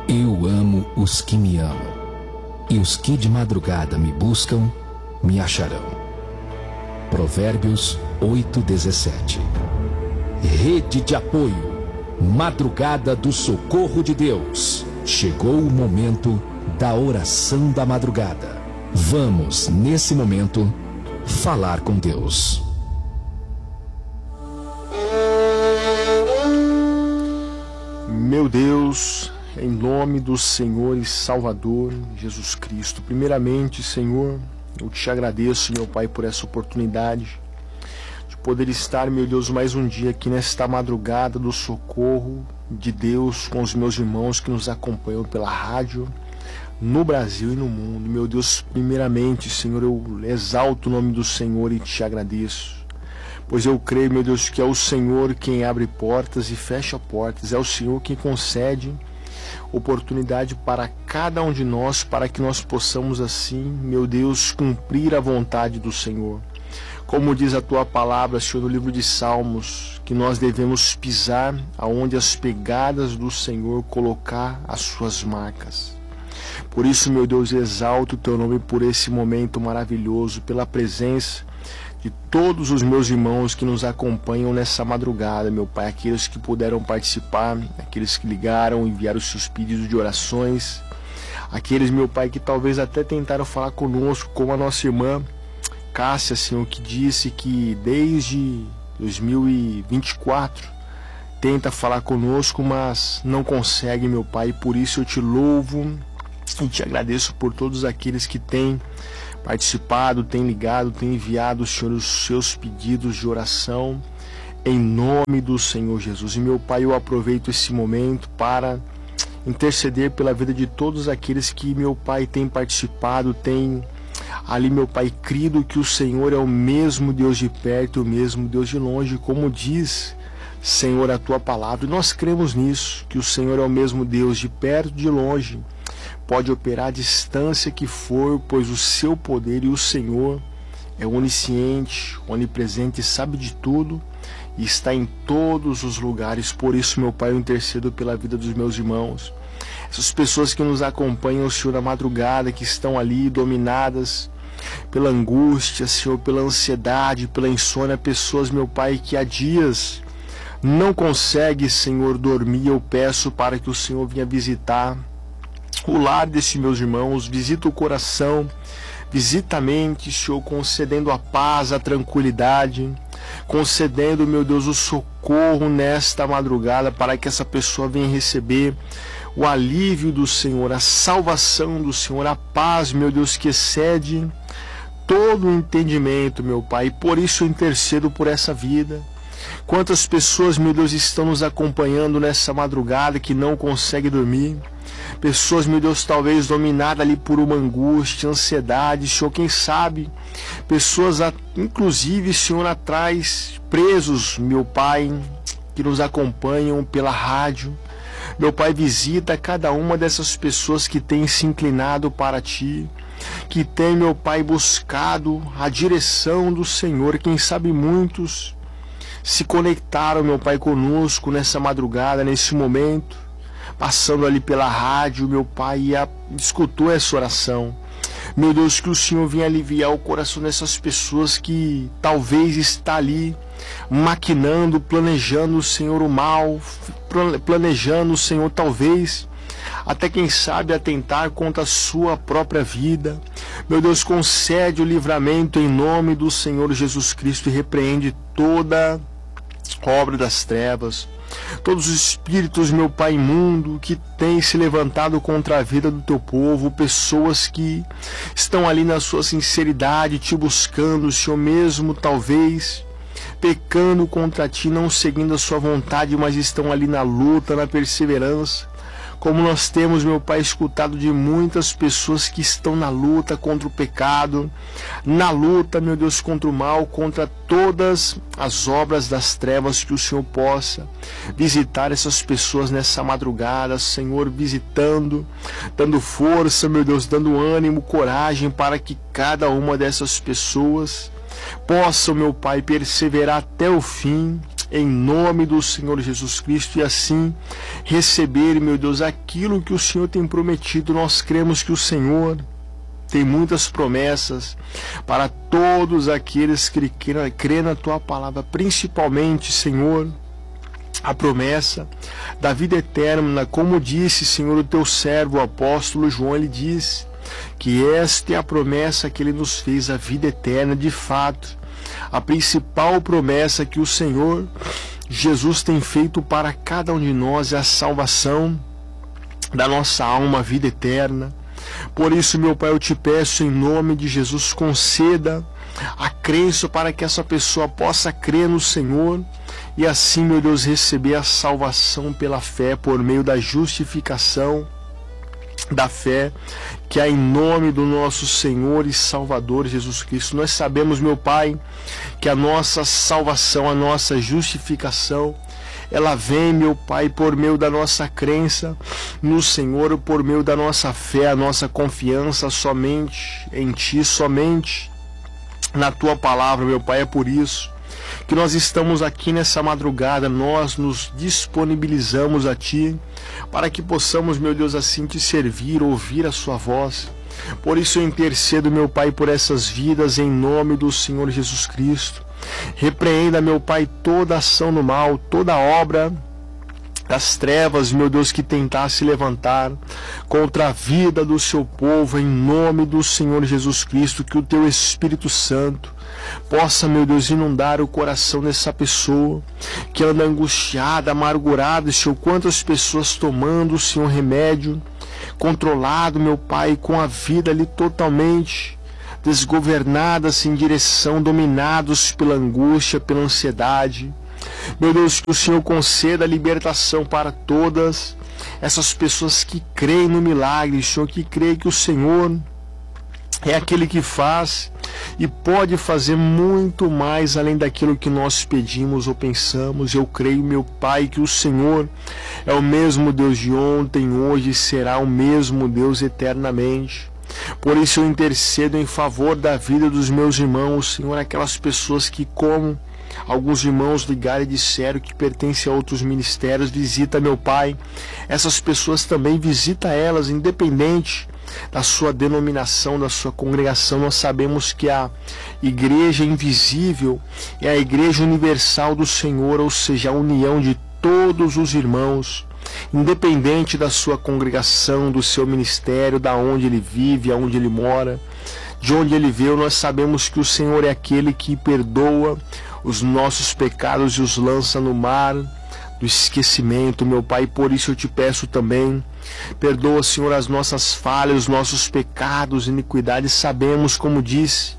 Eu amo os que me amam, e os que de madrugada me buscam, me acharão. Provérbios 8:17. Rede de apoio, madrugada do socorro de Deus. Chegou o momento da oração da madrugada. Vamos, nesse momento, falar com Deus. Meu Deus, em nome do Senhor e Salvador Jesus Cristo, primeiramente, Senhor, eu te agradeço, meu Pai, por essa oportunidade de poder estar, meu Deus, mais um dia aqui nesta madrugada do socorro de Deus com os meus irmãos que nos acompanham pela rádio, no Brasil e no mundo. Meu Deus, primeiramente, Senhor, eu exalto o nome do Senhor e te agradeço, pois eu creio, meu Deus, que é o Senhor quem abre portas e fecha portas, é o Senhor quem concede oportunidade para cada um de nós, para que nós possamos assim, meu Deus, cumprir a vontade do Senhor. Como diz a tua palavra, Senhor, no livro de Salmos, que nós devemos pisar aonde as pegadas do Senhor colocar as suas marcas. Por isso, meu Deus, exalto o teu nome por esse momento maravilhoso, pela presença de todos os meus irmãos que nos acompanham nessa madrugada, meu Pai, aqueles que puderam participar, aqueles que ligaram, enviaram os seus pedidos de orações, aqueles, meu Pai, que talvez até tentaram falar conosco, como a nossa irmã Cássia, Senhor, que disse que desde 2024 tenta falar conosco, mas não consegue, meu Pai, por isso eu te louvo e te agradeço por todos aqueles que têm participado, têm ligado, têm enviado, Senhor, os seus pedidos de oração, em nome do Senhor Jesus. E, meu Pai, eu aproveito esse momento para interceder pela vida de todos aqueles que, meu Pai, têm participado, têm ali, meu Pai, crido que o Senhor é o mesmo Deus de perto e o mesmo Deus de longe, como diz, Senhor, a tua palavra. E nós cremos nisso, que o Senhor é o mesmo Deus de perto e de longe, pode operar a distância que for, pois o seu poder e o Senhor é onisciente, onipresente, sabe de tudo e está em todos os lugares. Por isso, meu Pai, eu intercedo pela vida dos meus irmãos, essas pessoas que nos acompanham, Senhor, na madrugada, que estão ali dominadas pela angústia, Senhor, pela ansiedade, pela insônia, pessoas, meu Pai, que há dias não conseguem, Senhor, dormir. Eu peço para que o Senhor venha visitar o lar desses meus irmãos, visita o coração, visita a mente, Senhor, concedendo a paz, a tranquilidade, concedendo, meu Deus, o socorro nesta madrugada, para que essa pessoa venha receber o alívio do Senhor, a salvação do Senhor, a paz, meu Deus, que excede todo o entendimento, meu Pai. E por isso eu intercedo por essa vida. Quantas pessoas, meu Deus, estão nos acompanhando nessa madrugada que não conseguem dormir. Pessoas, meu Deus, talvez dominadas ali por uma angústia, ansiedade, Senhor, quem sabe, pessoas, inclusive, Senhor, atrás, presos, meu Pai, que nos acompanham pela rádio. Meu Pai, visita cada uma dessas pessoas que têm se inclinado para Ti, que têm, meu Pai, buscado a direção do Senhor. Quem sabe muitos se conectaram, meu Pai, conosco nessa madrugada, nesse momento, passando ali pela rádio, meu Pai, e escutou essa oração. Meu Deus, que o Senhor venha aliviar o coração dessas pessoas que talvez está ali maquinando, planejando, Senhor, o mal, planejando, Senhor, talvez até, quem sabe, atentar contra a sua própria vida. Meu Deus, concede o livramento em nome do Senhor Jesus Cristo e repreende toda obra das trevas, todos os espíritos, meu Pai, imundo, que têm se levantado contra a vida do teu povo, pessoas que estão ali na sua sinceridade, te buscando, Senhor, mesmo talvez pecando contra ti, não seguindo a sua vontade, mas estão ali na luta, na perseverança. Como nós temos, meu Pai, escutado de muitas pessoas que estão na luta contra o pecado, na luta, meu Deus, contra o mal, contra todas as obras das trevas, que o Senhor possa visitar essas pessoas nessa madrugada, Senhor, visitando, dando força, meu Deus, dando ânimo, coragem, para que cada uma dessas pessoas possam, meu Pai, perseverar até o fim, em nome do Senhor Jesus Cristo, e assim receber, meu Deus, aquilo que o Senhor tem prometido. Nós cremos que o Senhor tem muitas promessas para todos aqueles que crê na Tua palavra, principalmente, Senhor, a promessa da vida eterna. Como disse, Senhor, o Teu servo, o apóstolo João, ele disse que esta é a promessa que Ele nos fez, a vida eterna. De fato, a principal promessa que o Senhor Jesus tem feito para cada um de nós é a salvação da nossa alma, a vida eterna. Por isso, meu Pai, eu te peço em nome de Jesus, conceda a crença para que essa pessoa possa crer no Senhor e assim, meu Deus, receber a salvação pela fé, por meio da justificação da fé, que é em nome do nosso Senhor e Salvador Jesus Cristo. Nós sabemos, meu Pai, que a nossa salvação, a nossa justificação, ela vem, meu Pai, por meio da nossa crença no Senhor, por meio da nossa fé, a nossa confiança somente em Ti, somente na Tua palavra, meu Pai. É por isso que nós estamos aqui nessa madrugada, nós nos disponibilizamos a Ti, para que possamos, meu Deus, assim Te servir, ouvir a Sua voz. Por isso eu intercedo, meu Pai, por essas vidas, em nome do Senhor Jesus Cristo. Repreenda, meu Pai, toda ação do mal, toda obra das trevas, meu Deus, que tentar se levantar contra a vida do Seu povo, em nome do Senhor Jesus Cristo. Que o Teu Espírito Santo possa, meu Deus, inundar o coração dessa pessoa que anda angustiada, amargurada, Senhor. Quantas pessoas tomando, Senhor, remédio controlado, meu Pai, com a vida ali totalmente desgovernadas em direção, dominados pela angústia, pela ansiedade. Meu Deus, que o Senhor conceda a libertação para todas essas pessoas que creem no milagre, Senhor, que creem que o Senhor é aquele que faz e pode fazer muito mais além daquilo que nós pedimos ou pensamos. Eu creio, meu Pai, que o Senhor é o mesmo Deus de ontem, hoje e será o mesmo Deus eternamente. Por isso eu intercedo em favor da vida dos meus irmãos, Senhor, aquelas pessoas que, como alguns irmãos ligaram e disseram que pertencem a outros ministérios, visita, meu Pai, essas pessoas também, visita elas, independente da sua denominação, da sua congregação. Nós sabemos que a igreja invisível é a igreja universal do Senhor, ou seja, a união de todos os irmãos, independente da sua congregação, do seu ministério, da onde ele vive, aonde ele mora, de onde ele veio. Nós sabemos que o Senhor é aquele que perdoa os nossos pecados e os lança no mar do esquecimento, meu Pai. Por isso eu te peço também, perdoa, Senhor, as nossas falhas, os nossos pecados, iniquidades. Sabemos, como disse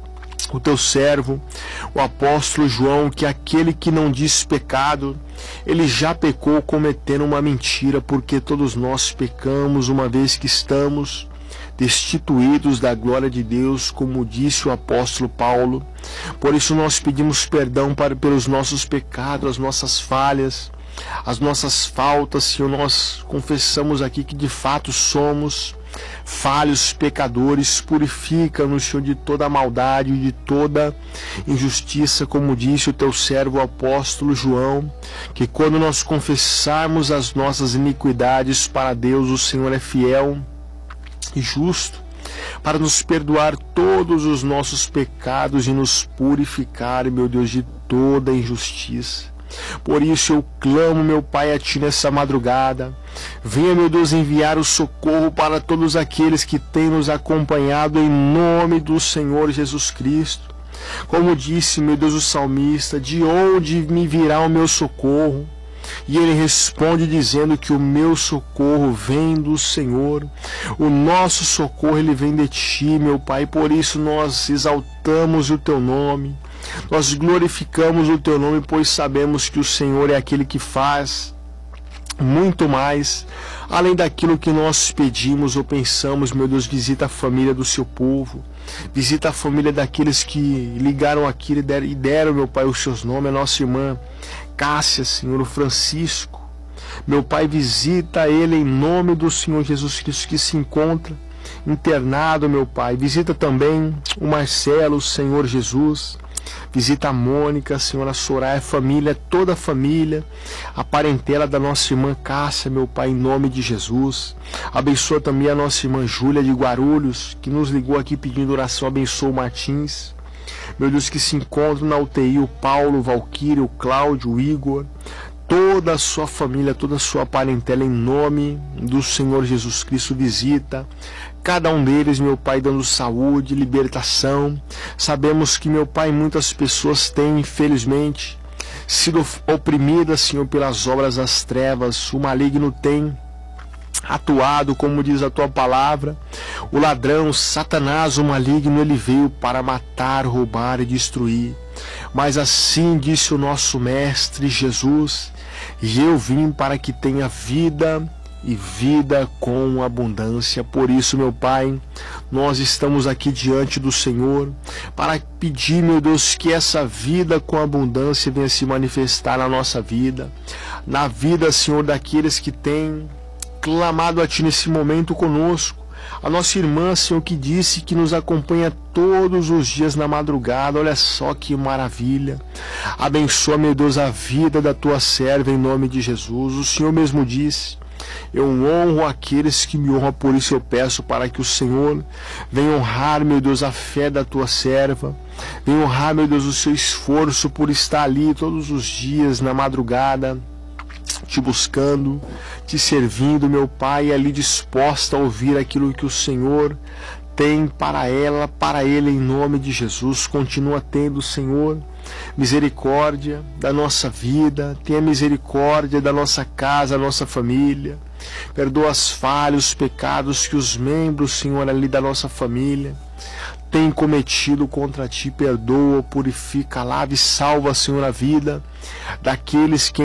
o teu servo, o apóstolo João, que aquele que não diz pecado, ele já pecou cometendo uma mentira, porque todos nós pecamos, uma vez que estamos destituídos da glória de Deus, como disse o apóstolo Paulo. Por isso nós pedimos perdão pelos nossos pecados, as nossas falhas, as nossas faltas, Senhor. Nós confessamos aqui que de fato somos falhos, pecadores. Purifica-nos, Senhor, de toda maldade, de toda injustiça, como disse o teu servo o apóstolo João, que quando nós confessarmos as nossas iniquidades para Deus, o Senhor é fiel e justo para nos perdoar todos os nossos pecados e nos purificar, meu Deus, de toda injustiça. Por isso eu clamo, meu Pai, a Ti nessa madrugada. Venha, meu Deus, enviar o socorro para todos aqueles que têm nos acompanhado, em nome do Senhor Jesus Cristo. Como disse, meu Deus, o salmista: de onde me virá o meu socorro? E ele responde dizendo que o meu socorro vem do Senhor. O nosso socorro, ele vem de Ti, meu Pai. Por isso nós exaltamos o Teu nome, nós glorificamos o Teu nome, pois sabemos que o Senhor é aquele que faz muito mais além daquilo que nós pedimos ou pensamos. Meu Deus, visita a família do Seu povo, visita a família daqueles que ligaram aqui e deram, meu Pai, os Seus nomes. A nossa irmã Cássia, Senhor, o Francisco, meu Pai, visita ele em nome do Senhor Jesus Cristo, que se encontra internado, meu Pai. Visita também o Marcelo, Senhor Jesus, Visita a Mônica, Senhor, a Soraya, a família, toda a família, a parentela da nossa irmã Cássia, meu Pai, em nome de Jesus. Abençoa também a nossa irmã Júlia de Guarulhos, que nos ligou aqui pedindo oração. Abençoa o Martins, meu Deus, que se encontram na UTI, o Paulo, o Valquírio, o Cláudio, o Igor, toda a sua família, toda a sua parentela, em nome do Senhor Jesus Cristo. Visita cada um deles, meu Pai, dando saúde, libertação. Sabemos que, meu Pai, muitas pessoas têm, infelizmente, sido oprimidas, Senhor, pelas obras das trevas. O maligno tem atuado, como diz a tua palavra. O ladrão, Satanás, o maligno, ele veio para matar, roubar e destruir. Mas assim disse o nosso Mestre Jesus: e eu vim para que tenha vida e vida com abundância. Por isso, meu Pai, nós estamos aqui diante do Senhor para pedir, meu Deus, que essa vida com abundância venha se manifestar na nossa vida, na vida, Senhor, daqueles que têm clamado a Ti nesse momento conosco. A nossa irmã, Senhor, que disse que nos acompanha todos os dias na madrugada. Olha só que maravilha. Abençoa, meu Deus, a vida da Tua serva em nome de Jesus. O Senhor mesmo disse: eu honro aqueles que me honram. Por isso eu peço para que o Senhor venha honrar, meu Deus, a fé da Tua serva. Venha honrar, meu Deus, o seu esforço por estar ali todos os dias na madrugada, Te buscando, Te servindo, meu Pai, ali disposta a ouvir aquilo que o Senhor tem para ela, para ele, em nome de Jesus. Continua tendo, Senhor, misericórdia da nossa vida, tenha misericórdia da nossa casa, da nossa família. Perdoa as falhas, os pecados que os membros, Senhor, ali da nossa família têm cometido contra Ti. Perdoa, purifica, lava e salva, Senhor, a vida daqueles que